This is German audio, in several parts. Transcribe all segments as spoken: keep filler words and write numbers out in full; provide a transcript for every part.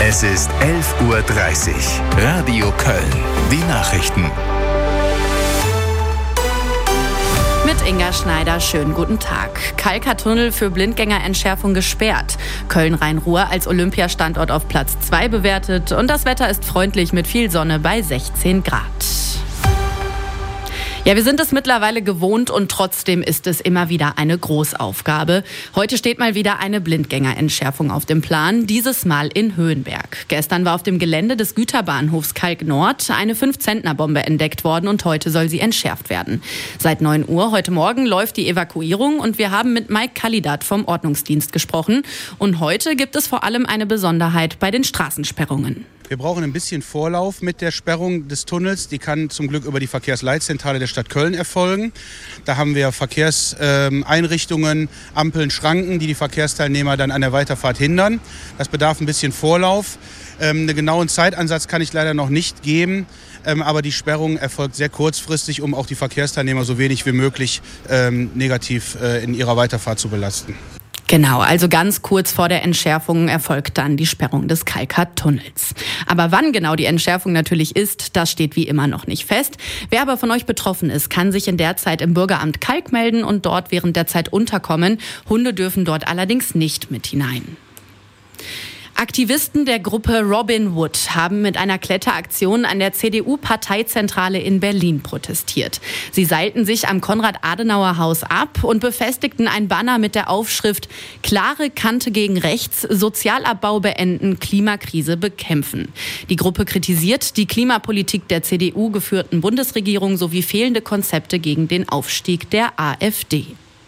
Es ist elf Uhr dreißig. Radio Köln. Die Nachrichten. Mit Inga Schneider, schönen guten Tag. Kalka-Tunnel für Blindgängerentschärfung gesperrt. Köln-Rhein-Ruhr als Olympiastandort auf Platz zwei bewertet. Und das Wetter ist freundlich mit viel Sonne bei sechzehn Grad. Ja, wir sind es mittlerweile gewohnt und trotzdem ist es immer wieder eine Großaufgabe. Heute steht mal wieder eine Blindgängerentschärfung auf dem Plan, dieses Mal in Höhenberg. Gestern war auf dem Gelände des Güterbahnhofs Kalk Nord eine fünf-Zentner-Bombe entdeckt worden und heute soll sie entschärft werden. Seit neun Uhr heute Morgen läuft die Evakuierung und wir haben mit Mike Kalidat vom Ordnungsdienst gesprochen. Und heute gibt es vor allem eine Besonderheit bei den Straßensperrungen. Wir brauchen ein bisschen Vorlauf mit der Sperrung des Tunnels. Die kann zum Glück über die Verkehrsleitzentrale der Stadt Köln erfolgen. Da haben wir Verkehrseinrichtungen, Ampeln, Schranken, die die Verkehrsteilnehmer dann an der Weiterfahrt hindern. Das bedarf ein bisschen Vorlauf. Ähm, einen genauen Zeitansatz kann ich leider noch nicht geben. Ähm, aber die Sperrung erfolgt sehr kurzfristig, um auch die Verkehrsteilnehmer so wenig wie möglich ähm, negativ äh, in ihrer Weiterfahrt zu belasten. Genau, also ganz kurz vor der Entschärfung erfolgt dann die Sperrung des Kalka-Tunnels. Aber wann genau die Entschärfung natürlich ist, das steht wie immer noch nicht fest. Wer aber von euch betroffen ist, kann sich in der Zeit im Bürgeramt Kalk melden und dort während der Zeit unterkommen. Hunde dürfen dort allerdings nicht mit hinein. Aktivisten der Gruppe Robin Hood haben mit einer Kletteraktion an der C D U-Parteizentrale in Berlin protestiert. Sie seilten sich am Konrad-Adenauer-Haus ab und befestigten ein Banner mit der Aufschrift „Klare Kante gegen rechts, Sozialabbau beenden, Klimakrise bekämpfen". Die Gruppe kritisiert die Klimapolitik der C D U-geführten Bundesregierung sowie fehlende Konzepte gegen den Aufstieg der AfD.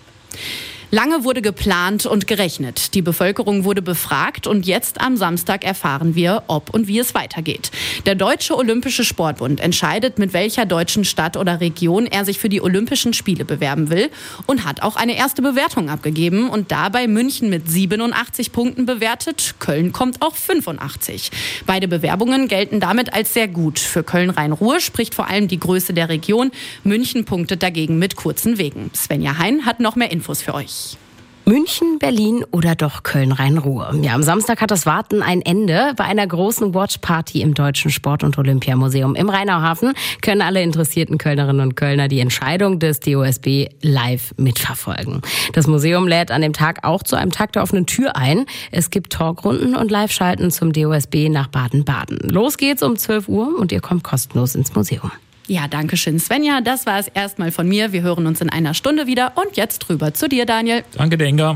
Lange wurde geplant und gerechnet. Die Bevölkerung wurde befragt und jetzt am Samstag erfahren wir, ob und wie es weitergeht. Der Deutsche Olympische Sportbund entscheidet, mit welcher deutschen Stadt oder Region er sich für die Olympischen Spiele bewerben will und hat auch eine erste Bewertung abgegeben und dabei München mit siebenundachtzig Punkten bewertet. Köln kommt auf fünfundachtzig. Beide Bewerbungen gelten damit als sehr gut. Für Köln-Rhein-Ruhr spricht vor allem die Größe der Region. München punktet dagegen mit kurzen Wegen. Svenja Hein hat noch mehr Infos für euch. München, Berlin oder doch Köln-Rhein-Ruhr? Ja, am Samstag hat das Warten ein Ende. Bei einer großen Watchparty im Deutschen Sport- und Olympiamuseum im Rheinauhafen können alle interessierten Kölnerinnen und Kölner die Entscheidung des D O S B live mitverfolgen. Das Museum lädt an dem Tag auch zu einem Tag der offenen Tür ein. Es gibt Talkrunden und Live-Schalten zum D O S B nach Baden-Baden. Los geht's um zwölf Uhr und ihr kommt kostenlos ins Museum. Ja, danke schön, Svenja. Das war es erstmal von mir. Wir hören uns in einer Stunde wieder. Und jetzt rüber zu dir, Daniel. Danke, Inga.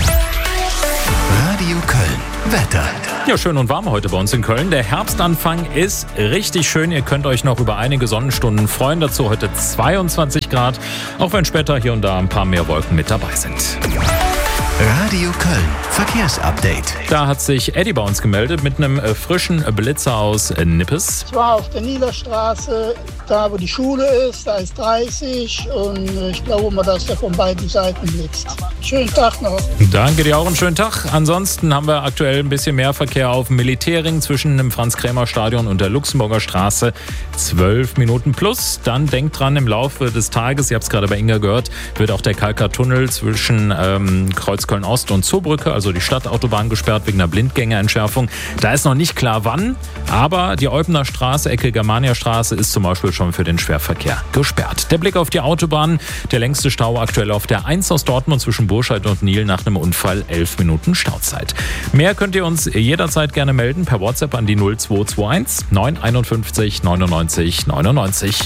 Radio Köln. Wetter. Ja, schön und warm heute bei uns in Köln. Der Herbstanfang ist richtig schön. Ihr könnt euch noch über einige Sonnenstunden freuen. Dazu heute zweiundzwanzig Grad. Auch wenn später hier und da ein paar mehr Wolken mit dabei sind. Radio Köln. Verkehrsupdate. Da hat sich Eddie bei uns gemeldet mit einem frischen Blitzer aus Nippes. Ich war auf der Niederstraße, da wo die Schule ist, da ist dreißig und ich glaube mal, dass der von beiden Seiten blitzt. Schönen Tag noch. Danke dir auch, einen schönen Tag. Ansonsten haben wir aktuell ein bisschen mehr Verkehr auf dem Militärring zwischen dem Franz-Krämer-Stadion und der Luxemburger Straße. Zwölf Minuten plus. Dann denkt dran, im Laufe des Tages, ihr habt es gerade bei Inga gehört, wird auch der Kalka-Tunnel zwischen ähm, Kreuzköln-Ost und Zoobrücke, also die Stadtautobahn, gesperrt wegen einer Blindgängerentschärfung. Da ist noch nicht klar wann, aber die Eupener Straße, Ecke Germania-Straße, ist zum Beispiel schon für den Schwerverkehr gesperrt. Der Blick auf die Autobahn, der längste Stau aktuell auf der eins aus Dortmund zwischen Burscheid und Nil nach einem Unfall, elf Minuten Stauzeit. Mehr könnt ihr uns jederzeit gerne melden per WhatsApp an die null zwei zwei eins neun einundfünfzig neunundneunzig neunundneunzig.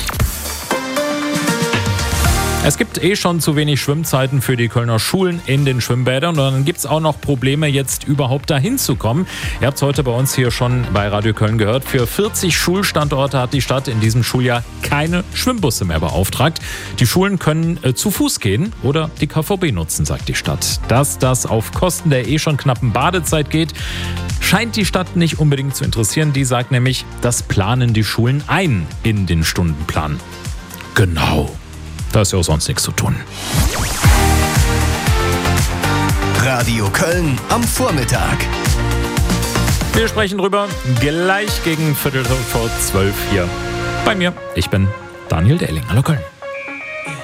Es gibt eh schon zu wenig Schwimmzeiten für die Kölner Schulen in den Schwimmbädern und dann gibt es auch noch Probleme, jetzt überhaupt dahin zu kommen. Ihr habt es heute bei uns hier schon bei Radio Köln gehört. Für vierzig Schulstandorte hat die Stadt in diesem Schuljahr keine Schwimmbusse mehr beauftragt. Die Schulen können äh, zu Fuß gehen oder die K V B nutzen, sagt die Stadt. Dass das auf Kosten der eh schon knappen Badezeit geht, scheint die Stadt nicht unbedingt zu interessieren. Die sagt nämlich, das planen die Schulen ein in den Stundenplan. Genau. Da ist ja auch sonst nichts zu tun. Radio Köln am Vormittag. Wir sprechen drüber gleich gegen Viertel vor zwölf hier bei mir. Ich bin Daniel Dehling. Hallo Köln.